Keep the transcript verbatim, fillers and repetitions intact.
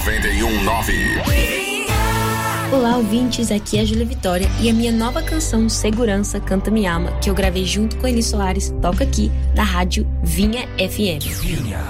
noventa e um nove. Olá, ouvintes, aqui é a Júlia Vitória e a minha nova canção Segurança Canta Me Ama, que eu gravei junto com a Eli Soares, toca aqui na rádio Vinha F M.